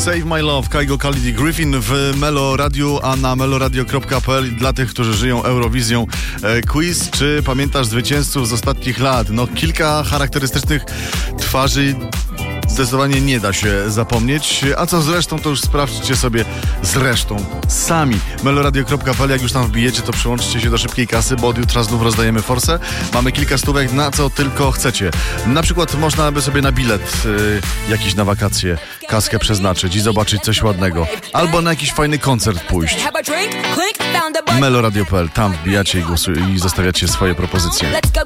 Save My Love, Kygo Khalid Griffin w Melo Radio, a na meloradio.pl dla tych, którzy żyją Eurowizją. Quiz, czy pamiętasz zwycięzców z ostatnich lat? No, kilka charakterystycznych twarzy zdecydowanie nie da się zapomnieć. A co z resztą, to już sprawdźcie sobie zresztą sami. meloradio.pl, jak już tam wbijecie, to przyłączcie się do szybkiej kasy, bo od jutra znów rozdajemy forsę. Mamy kilka stówek, na co tylko chcecie. Na przykład można by sobie na bilet jakiś na wakacje kaskę przeznaczyć i zobaczyć coś ładnego. Albo na jakiś fajny koncert pójść. meloradio.pl, tam wbijacie i zostawiacie swoje propozycje.